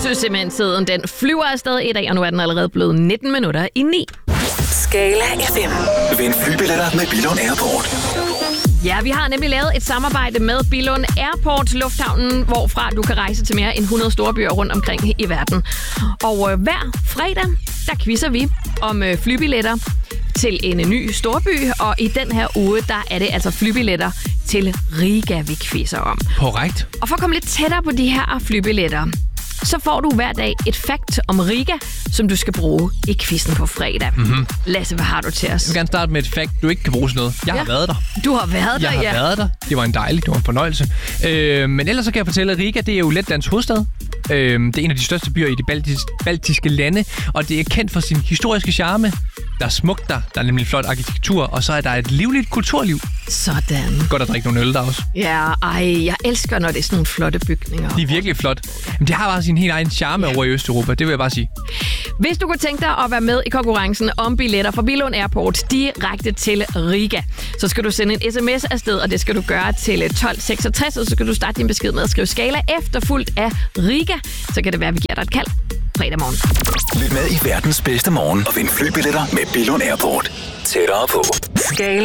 synes simpelthen, tiden den flyver afsted i dag, og nu er den allerede blevet 19 minutter i 9. Skala FM. Vind flybilletter med Billund Airport. Ja, vi har nemlig lavet et samarbejde med Billund Airport, lufthavnen, hvorfra du kan rejse til mere end 100 storbyer rundt omkring i verden. Og hver fredag, der quizzer vi om flybilletter til en ny storby, og i den her uge, der er det altså flybilletter til Riga, vi quizzer om. Korrekt. Og for at komme lidt tættere på de her flybilletter, så får du hver dag et fact om Riga, som du skal bruge i quizzen på fredag. Mm-hmm. Lasse, hvad har du til os? Jeg vil gerne starte med et fact, du ikke kan bruge sådan noget. Jeg har været der. Du har været der, Jeg har været der. Det var en fornøjelse. Men ellers så kan jeg fortælle, at Riga, det er jo Letlands hovedstad. Det er en af de største byer i de baltiske lande, og det er kendt for sin historiske charme. Der er smukt der er nemlig flot arkitektur, og så er der et livligt kulturliv. Sådan. Godt at drikke nogle øl der også. Ja, jeg elsker, når det er sådan nogle flotte bygninger. De er virkelig flot. Men det har bare sin helt egen charme over i Østeuropa, det vil jeg bare sige. Hvis du kunne tænke dig at være med i konkurrencen om billetter fra Billund Airport direkte til Riga, så skal du sende en sms afsted, og det skal du gøre til 1266, og så skal du starte din besked med at skrive Skala efterfulgt af Riga. Så kan det være, at vi giver dig et kald fredag morgen. Lyt med i verdens bedste morgen og vind flybilletter med Billund Airport. Tættere på. Skala